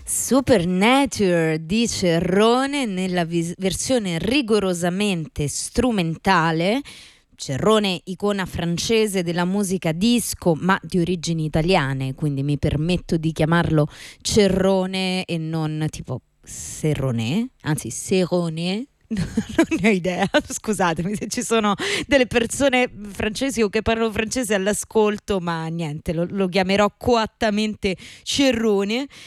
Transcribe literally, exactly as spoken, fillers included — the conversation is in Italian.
Supernature di Cerrone nella vis- versione rigorosamente strumentale. Cerrone, icona francese della musica disco, ma di origini italiane, quindi mi permetto di chiamarlo Cerrone e non tipo Serrone, anzi Serrone. Non ne ho idea, scusatemi se ci sono delle persone francesi o che parlano francese all'ascolto, ma niente, lo, lo chiamerò coattamente Cerrone.